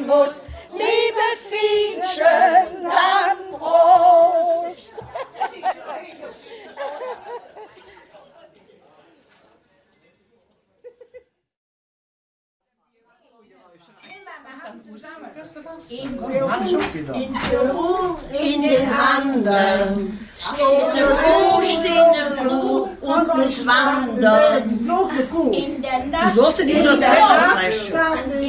muss. Liebe Fienchen, dann Prost! In den Handen steht eine Kuh und muss wandern. Du sollst in die 102 streichen.